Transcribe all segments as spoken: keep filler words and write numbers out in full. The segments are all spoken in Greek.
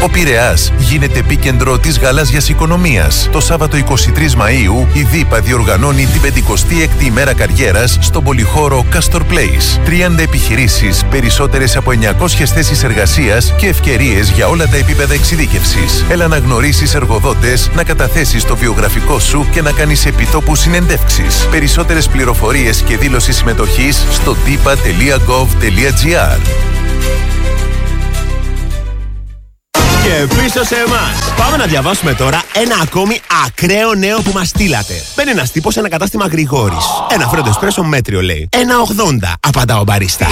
Ο Πειραιάς γίνεται επίκεντρο της γαλάζιας οικονομίας. Το Σάββατο εικοστή τρίτη Μαΐου η ΔΥΠΑ διοργανώνει την πενηκοστή έκτη ημέρα καριέρας στον πολυχώρο Castor Place. τριάντα επιχειρήσεις, περισσότερες από εννιακόσιες θέσεις εργασίας και ευκαιρίες για όλα τα επίπεδα εξειδίκευσης. Έλα να γνωρίσεις εργοδότες, να καταθέσεις το βιογραφικό σου και να κάνεις επιτόπου συνεντεύξεις. Περισσότερες πληροφορίες και δήλωση συμμετοχής στο dipa τελεία gov τελεία gr. Και πίσω σε εμάς. Πάμε να διαβάσουμε τώρα ένα ακόμη ακραίο νέο που μας στείλατε. Μπαίνει ένας τύπος σε ένα κατάστημα Γρηγόρης. Ένα φρέντο εσπρέσο μέτριο λέει. ένα ογδόντα, απαντά ο μπαρίστα.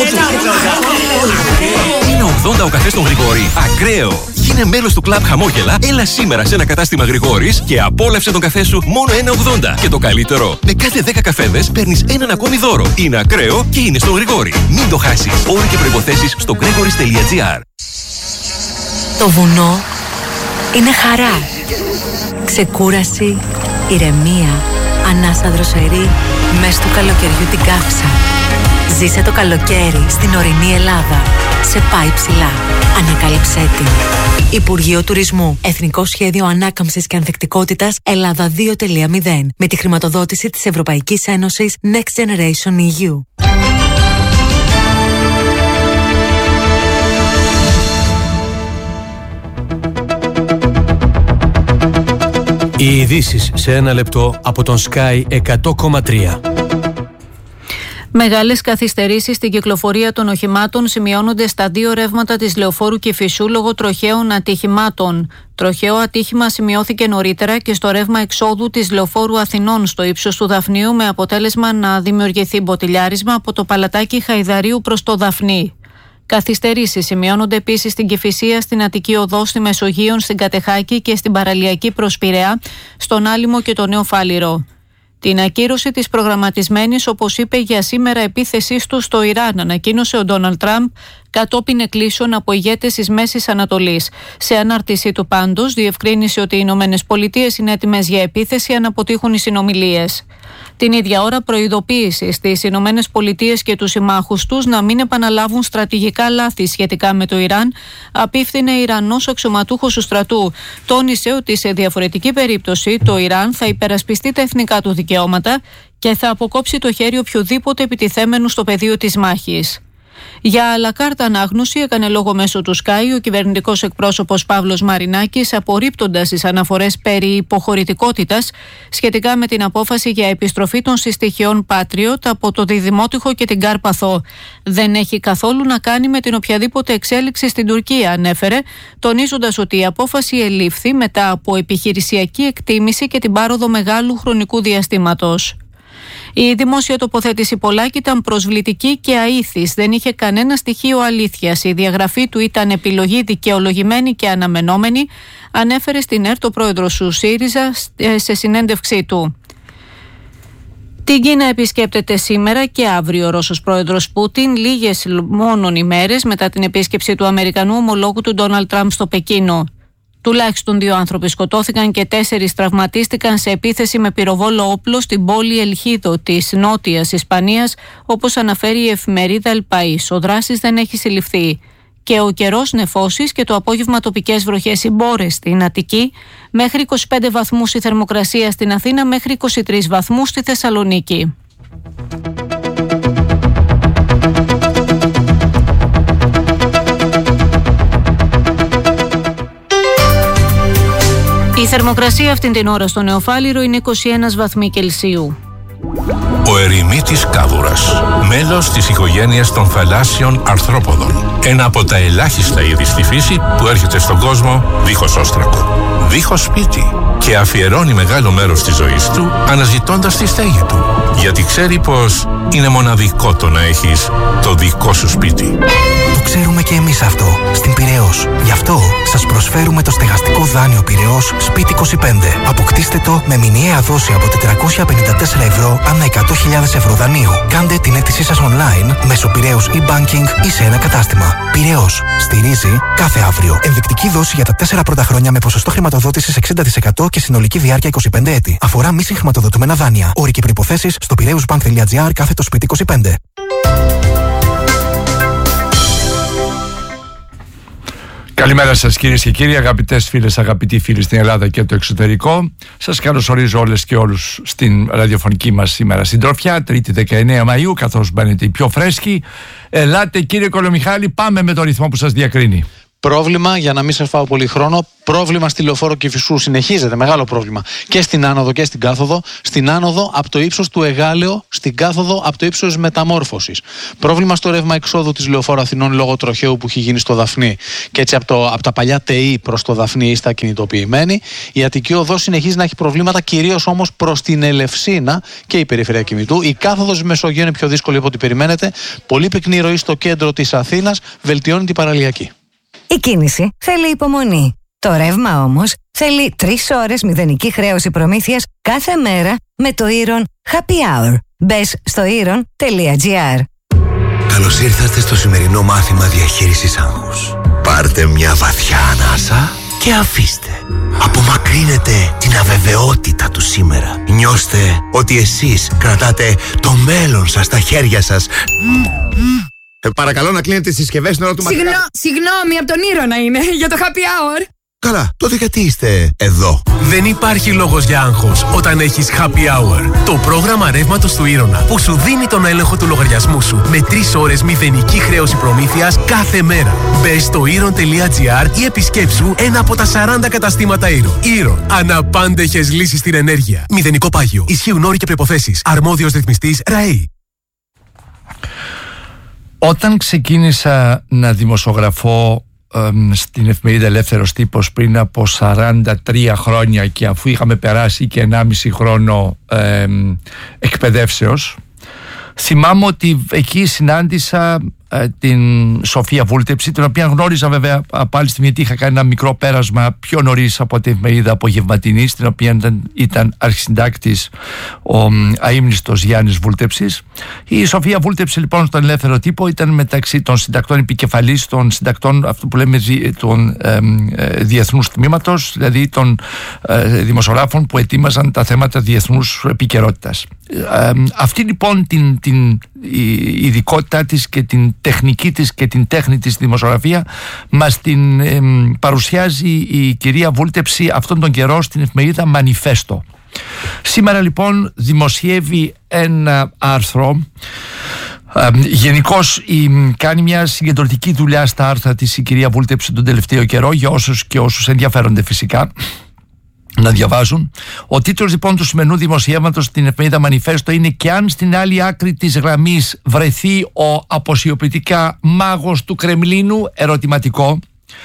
ένα ογδόντα ο καφές στον Γρηγόρη. Ακραίο. Γίνε μέλος του κλαμπ Χαμόγελα. Έλα σήμερα σε ένα κατάστημα Γρηγόρης και απόλαυσε τον καφέ σου μόνο ένα ογδόντα. Και το καλύτερο, με κάθε δέκα καφέδες παίρνεις έναν ακόμη δώρο. Είναι ακραίο και είναι στον Γρηγόρη. Μην το χάσεις. Όροι και προϋποθέσεις στο gregoris τελεία gr. Το βουνό είναι χαρά, ξεκούραση, ηρεμία, ανάσα δροσερή, μες του καλοκαιριού την καύσα. Ζήσε το καλοκαίρι στην ορεινή Ελλάδα. Σε πάει ψηλά. Ανακάλυψέ την. Υπουργείο Τουρισμού. Εθνικό Σχέδιο Ανάκαμψης και Ανθεκτικότητας Ελλάδα δύο τελεία μηδέν. Με τη χρηματοδότηση της Ευρωπαϊκής Ένωσης Next Generation ι γιου. Οι ειδήσεις σε ένα λεπτό από τον Sky εκατό κόμμα τρία. Μεγάλες καθυστερήσεις στην κυκλοφορία των οχημάτων σημειώνονται στα δύο ρεύματα της Λεωφόρου Κηφισού λόγω τροχαίων ατυχημάτων. Τροχαίο ατύχημα σημειώθηκε νωρίτερα και στο ρεύμα εξόδου της Λεωφόρου Αθηνών στο ύψος του Δαφνίου, με αποτέλεσμα να δημιουργηθεί μποτιλιάρισμα από το Παλατάκι Χαϊδαρίου προς το Δαφνί. Καθυστερήσεις σημειώνονται επίσης στην Κηφισία, στην Αττική Οδό, στη Μεσογείων, στην Κατεχάκη και στην Παραλιακή προς Πειραιά, στον Άλυμο και το Νέο Φάληρο. Την ακύρωση της προγραμματισμένης, όπως είπε, για σήμερα επίθεσής του στο Ιράν ανακοίνωσε ο Ντόναλντ Τραμπ κατόπιν εκκλήσεων από ηγέτες της Μέσης Ανατολής. Σε ανάρτησή του πάντως διευκρίνησε ότι οι Ηνωμένες Πολιτείες είναι έτοιμες για επίθεση αν αποτύχουν οι συνομιλίες. Την ίδια ώρα προειδοποίησε στις Ηνωμένες Πολιτείες και τους συμμάχους τους να μην επαναλάβουν στρατηγικά λάθη σχετικά με το Ιράν, απίφθινε Ιρανός αξιωματούχος του στρατού. Τόνισε ότι σε διαφορετική περίπτωση το Ιράν θα υπερασπιστεί τα εθνικά του δικαιώματα και θα αποκόψει το χέρι οποιοδήποτε επιτιθέμενου στο πεδίο της μάχης. Για αλακάρτα ανάγνωση έκανε λόγο μέσω του Sky ο κυβερνητικός εκπρόσωπος Παύλος Μαρινάκης, απορρίπτοντας τις αναφορές περί υποχωρητικότητας σχετικά με την απόφαση για επιστροφή των συστοιχειών Patriot από το Διδημότυχο και την Κάρπαθο. Δεν έχει καθόλου να κάνει με την οποιαδήποτε εξέλιξη στην Τουρκία, ανέφερε, τονίζοντας ότι η απόφαση ελήφθη μετά από επιχειρησιακή εκτίμηση και την πάροδο μεγάλου χρονικού διαστήματος. Η δημόσια τοποθέτηση Πολάκη ήταν προσβλητική και αήθης. Δεν είχε κανένα στοιχείο αλήθειας. Η διαγραφή του ήταν επιλογή δικαιολογημένη και αναμενόμενη, ανέφερε στην ΕΡΤ ο πρόεδρος του ΣΥΡΙΖΑ σε συνέντευξή του. Την Κίνα επισκέπτεται σήμερα και αύριο ο Ρώσος πρόεδρος Πούτιν, λίγες μόνον ημέρες μετά την επίσκεψη του Αμερικανού ομολόγου του Ντόναλντ Τραμπ στο Πεκίνο. Τουλάχιστον δύο άνθρωποι σκοτώθηκαν και τέσσερις τραυματίστηκαν σε επίθεση με πυροβόλο όπλο στην πόλη Ελχίδο της Νότιας Ισπανίας, όπως αναφέρει η εφημερίδα El País. Ο δράσης δεν έχει συλληφθεί. Και ο καιρός νεφώσεις και το απόγευμα τοπικές βροχές ή μπόρες στην Αττική, μέχρι είκοσι πέντε βαθμούς η θερμοκρασία στην Αθήνα, μέχρι είκοσι τρεις βαθμούς στη Θεσσαλονίκη. Η θερμοκρασία αυτήν την ώρα στο Νεοφάληρο είναι είκοσι ένα βαθμοί Κελσίου. Ο ερημίτης κάβουρας, μέλος της οικογένειας των θαλάσσιων αρθρόποδων. Ένα από τα ελάχιστα είδη στη φύση που έρχεται στον κόσμο δίχως όστρακο, δίχως σπίτι, και αφιερώνει μεγάλο μέρος της ζωής του αναζητώντας τη στέγη του. Γιατί ξέρει πως είναι μοναδικό το να έχεις το δικό σου σπίτι. Το ξέρουμε και εμείς αυτό στην Πειραιώς. Γι' αυτό σας προσφέρουμε το στεγαστικό δάνειο Πειραιώς Σπίτι είκοσι πέντε. Αποκτήστε το με μηνιαία δόση από τετρακόσια πενήντα τέσσερα ευρώ ανά εκατό χιλιάδες ευρώ δανείου. Κάντε την αίτησή σας online μέσω Πειραιώς e-banking ή σε ένα κατάστημα. Πειραιώς. Στηρίζει κάθε αύριο. Ενδεικτική δόση για τα τέσσερα πρώτα χρόνια με ποσοστό χρηματοδότησης εξήντα τοις εκατό και συνολική διάρκεια είκοσι πέντε έτη. Αφορά μη συγχρηματοδοτούμενα δάνεια. Όροι και προϋποθέσεις στο πειραιώσbank τελεία gr κάθετο σπίτι είκοσι πέντε. Καλημέρα σας κυρίες και κύριοι, αγαπητές φίλες, αγαπητοί φίλοι στην Ελλάδα και το εξωτερικό. Σας καλωσορίζω όλες και όλους στην ραδιοφωνική μας σήμερα συντροφιά, Τρίτη δεκαεννέα Μαΐου, καθώς μπαίνετε οι πιο φρέσκοι. Ελάτε κύριε Κολομιχάλη, πάμε με το ρυθμό που σας διακρίνει. Πρόβλημα, για να μην σας φάω πολύ χρόνο, πρόβλημα στη Λεωφόρο Κηφισού. Συνεχίζεται, μεγάλο πρόβλημα. Και στην άνοδο και στην κάθοδο. Στην άνοδο από το ύψος του Εγάλεο, στην κάθοδο από το ύψος μεταμόρφωσης. Πρόβλημα στο ρεύμα εξόδου της Λεωφόρου Αθηνών λόγω τροχαίου που έχει γίνει στο Δαφνί. Και έτσι από, το, από τα παλιά ΤΕΗ προς το Δαφνί είστε ακινητοποιημένοι. Η Αττική Οδός συνεχίζει να έχει προβλήματα, κυρίως όμως προς την Ελευσίνα και η περιφερειακή Μητού. Η κάθοδος Μεσογείου είναι πιο δύσκολη από ό,τι περιμένετε. Πολύ πυκνή ροή στο κέντρο της Αθήνας, βελτιώνει την παραλιακή. Η κίνηση θέλει υπομονή. Το ρεύμα όμως θέλει τρεις ώρες μηδενική χρέωση προμήθειας κάθε μέρα με το Iron Happy Hour. Μπες στο iron τελεία gr. Καλώς ήρθατε στο σημερινό μάθημα διαχείρισης άγχους. Πάρτε μια βαθιά ανάσα και αφήστε. Απομακρύνετε την αβεβαιότητα του σήμερα. Νιώστε ότι εσείς κρατάτε το μέλλον σας στα χέρια σας. Ε, παρακαλώ να κλείνετε τις συσκευές στην ώρα του μαθήματος. Συγγνώ, συγγνώμη, από τον Ήρωνα είναι, για το happy hour. Καλά, τότε γιατί είστε εδώ? Δεν υπάρχει λόγος για άγχος όταν έχεις happy hour. Το πρόγραμμα ρεύματος του Ήρωνα που σου δίνει τον έλεγχο του λογαριασμού σου με τρεις ώρες μηδενική χρέωση προμήθειας κάθε μέρα. Μπες στο iron τελεία gr ή επισκέψου ένα από τα σαράντα καταστήματα Iron. Iron. Αναπάντεχες λύσεις στην ενέργεια. Μηδενικό πάγιο. Ισχύουν όροι και προϋποθέσεις. Αρμόδιος ρυθμιστής ΡΑΗ. Όταν ξεκίνησα να δημοσιογραφώ ε, στην εφημερίδα Ελεύθερος Τύπος πριν από σαράντα τρία χρόνια και αφού είχαμε περάσει και ενάμιση χρόνο ε, εκπαιδεύσεως, θυμάμαι ότι εκεί συνάντησα ε, την Σοφία Βούλτεψη, την οποία γνώριζα βέβαια από άλλη στιγμή, γιατί είχα κάνει ένα μικρό πέρασμα πιο νωρίς από την εφημερίδα Απογευματινή, στην οποία ήταν, ήταν αρχισυντάκτης ο αείμνηστος Γιάννης Βούλτεψης. Η Σοφία Βούλτεψη λοιπόν στον Ελεύθερο Τύπο ήταν μεταξύ των συντακτών επικεφαλής, των συντακτών αυτού που λέμε των ε, ε, διεθνούς τμήματος, δηλαδή των ε, δημοσιογράφων που ετοίμαζαν τα θέματα διεθνούς επικαιρότητας. Ε, αυτή λοιπόν την, την η ειδικότητά της και την τεχνική της και την τέχνη της δημοσιογραφία μας την ε, παρουσιάζει η κυρία Βούλτεψη αυτόν τον καιρό στην εφημερίδα Μανιφέστο. Σήμερα λοιπόν δημοσιεύει ένα άρθρο. Ε, γενικώς κάνει μια συγκεντρωτική δουλειά στα άρθρα της η κυρία Βούλτεψη τον τελευταίο καιρό, για όσους και όσους ενδιαφέρονται φυσικά να διαβάζουν. Ο τίτλος λοιπόν του σημερινού δημοσιεύματος στην εφημερίδα Μανιφέστο είναι «Και αν στην άλλη άκρη της γραμμής βρεθεί ο αποσιωπητικά μάγος του Κρεμλίνου?» ερωτηματικό.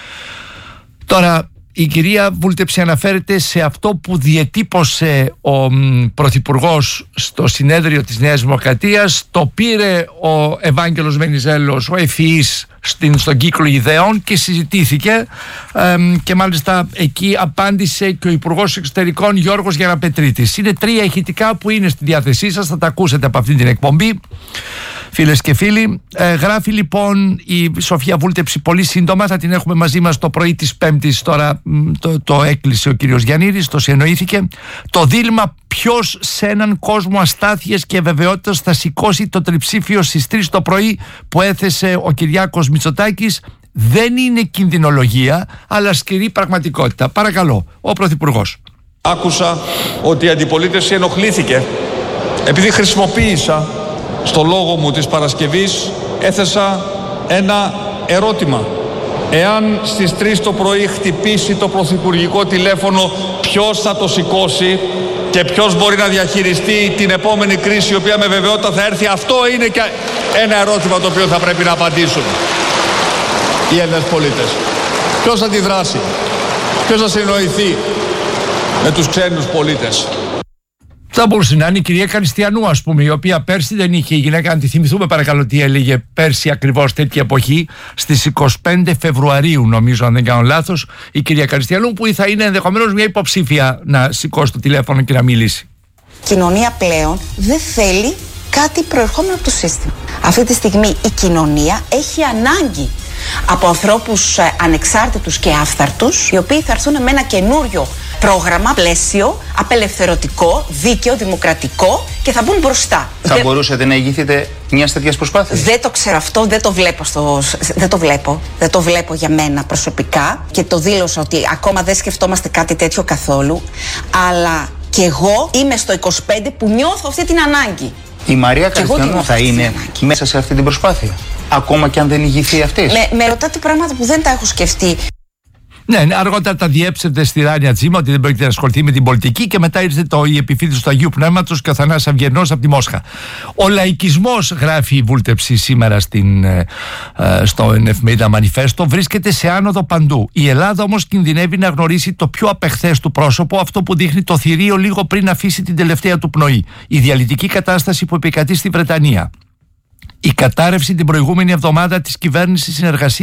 Τώρα η κυρία Βούλτεψη αναφέρεται σε αυτό που διετύπωσε ο Πρωθυπουργός στο συνέδριο της Νέας Δημοκρατίας. Το πήρε ο Ευάγγελος Βενιζέλος, ο ευφυής, στην, στον κύκλο ιδεών και συζητήθηκε ε, και μάλιστα εκεί απάντησε και ο Υπουργός Εξωτερικών Γιώργος Γεραπετρίτης. Είναι τρία ηχητικά που είναι στη διάθεσή σας, θα τα ακούσετε από αυτή την εκπομπή. Φίλες και φίλοι, ε, γράφει λοιπόν η Σοφία Βούλτεψη πολύ σύντομα, θα την έχουμε μαζί μας το πρωί της Πέμπτης, τώρα το, το έκλεισε ο κύριος Γιαννίδης, το συνεννοήθηκε. Το δίλημμα ποιος σε έναν κόσμο αστάθειας και βεβαιότητας θα σηκώσει το τριψήφιο στις τρεις το πρωί που έθεσε ο Κυριάκος Μητσοτάκης δεν είναι κινδυνολογία, αλλά σκληρή πραγματικότητα. Παρακαλώ, ο Πρωθυπουργός. Άκουσα ότι η αντιπολίτευση ενοχλήθηκε επειδή χρησιμοποίησα στο λόγο μου της Παρασκευής, έθεσα ένα ερώτημα. Εάν στις τρεις το πρωί χτυπήσει το πρωθυπουργικό τηλέφωνο, ποιος θα το σηκώσει και ποιος μπορεί να διαχειριστεί την επόμενη κρίση, η οποία με βεβαιότητα θα έρθει? Αυτό είναι και ένα ερώτημα το οποίο θα πρέπει να απαντήσουν οι Έλληνες πολίτες. Ποιος θα αντιδράσει, ποιος θα συνεννοηθεί με τους ξένους πολίτες? Θα μπορούσε να είναι η κυρία Καριστιανού, ας πούμε, η οποία πέρσι δεν είχε η γυναίκα. Αν τη θυμηθούμε, παρακαλώ, τι έλεγε πέρσι ακριβώς τέτοια εποχή, στις είκοσι πέντε Φεβρουαρίου, νομίζω, αν δεν κάνω λάθος, η κυρία Καριστιανού, που θα είναι ενδεχομένως μια υποψήφια να σηκώσει το τηλέφωνο και να μιλήσει. Η κοινωνία πλέον δεν θέλει κάτι προερχόμενο από το σύστημα. Αυτή τη στιγμή η κοινωνία έχει ανάγκη από ανθρώπους ανεξάρτητους και άφθαρτους, οι οποίοι θα έρθουν με ένα καινούριο πρόγραμμα, πλαίσιο, απελευθερωτικό, δίκαιο, δημοκρατικό και θα μπουν μπροστά. Θα δεν... μπορούσατε να ηγηθείτε μια τέτοια προσπάθεια? Δεν το ξέρω αυτό, δεν το βλέπω. Στο... Δεν το βλέπω. Δεν το βλέπω για μένα προσωπικά και το δήλωσα ότι ακόμα δεν σκεφτόμαστε κάτι τέτοιο καθόλου. Αλλά και εγώ είμαι στο είκοσι πέντε που νιώθω αυτή την ανάγκη. Η Μαρία Καριστιανού θα είναι μέσα σε αυτή την προσπάθεια, ακόμα και αν δεν ηγηθεί αυτή? Με, με ρωτάτε πράγματα που δεν τα έχω σκεφτεί. Ναι, αργότερα τα διέψευτε στη Ράνια Τσίμα ότι δεν πρόκειται να ασχοληθεί με την πολιτική και μετά ήρθε το, η επιφύτηση του Αγίου Πνεύματος και ο Θανάσης Αυγερνός από τη Μόσχα. Ο λαϊκισμός, γράφει η Βούλτεψη σήμερα στην, ε, στο εφημερίδα Μανιφέστο, βρίσκεται σε άνοδο παντού. Η Ελλάδα όμως κινδυνεύει να γνωρίσει το πιο απεχθές του πρόσωπο, αυτό που δείχνει το θηρίο λίγο πριν αφήσει την τελευταία του πνοή. Η διαλυτική κατάσταση που επικρατεί στη Βρετανία. Η κατάρρευση την προηγούμενη εβδομάδα της κυβέρνησης συνεργασίας